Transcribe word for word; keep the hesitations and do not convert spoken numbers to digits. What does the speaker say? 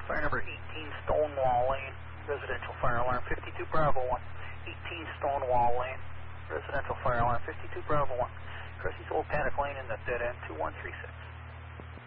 Fire number eighteen Stonewall Lane, residential fire alarm, fifty-two Bravo one. eighteen Stonewall Lane, residential fire alarm, fifty-two Bravo one. Cressy's Old Panic Lane in the dead end, two one three six.